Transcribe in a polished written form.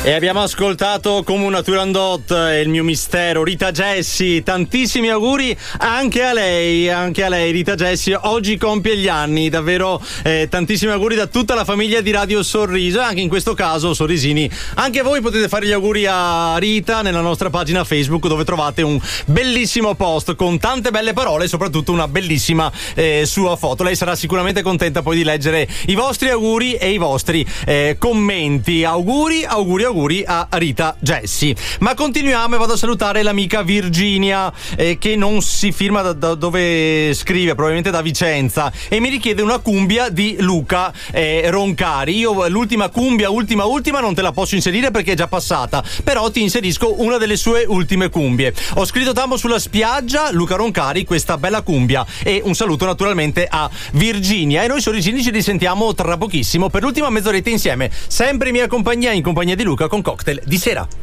E abbiamo ascoltato come una Turandot, il mio mistero, Rita Jessie. Tantissimi auguri anche a lei Rita Jessie. Oggi compie gli anni, davvero tantissimi auguri da tutta la famiglia di Radio Sorriso. E anche in questo caso, sorrisini, anche voi potete fare gli auguri a Rita nella nostra pagina Facebook, dove trovate un bellissimo post con tante belle parole e soprattutto una bellissima sua foto. Lei sarà sicuramente contenta poi di leggere i vostri auguri e i vostri commenti. Auguri a Rita Jessie. Ma continuiamo e vado a salutare l'amica Virginia, che non si firma da dove scrive, probabilmente da Vicenza, e mi richiede una cumbia di Luca Roncari. Io l'ultima cumbia, ultima non te la posso inserire perché è già passata, però ti inserisco una delle sue ultime cumbie. Ho scritto Tammo sulla spiaggia, Luca Roncari, questa bella cumbia, e un saluto naturalmente a Virginia. E noi sorrisini ci risentiamo tra pochissimo per l'ultima mezz'oretta insieme, sempre in mia compagnia, in compagnia di Luca, con Cocktail di sera.